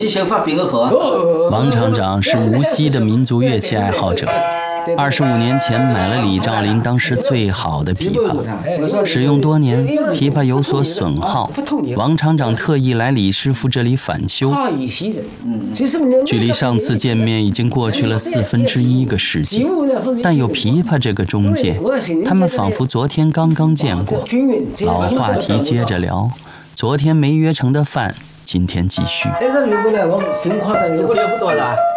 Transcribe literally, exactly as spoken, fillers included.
王厂长是无锡的民族乐器爱好者。二十五年前买了李兆林当时最好的琵琶，使用多年，琵琶有所损耗，王厂长特意来李师傅这里返修。距离上次见面已经过去了四分之一个世纪，但有琵琶这个中介，他们仿佛昨天刚刚见过。老话题接着聊，昨天没约成的饭，今天继续。 如果你不多了。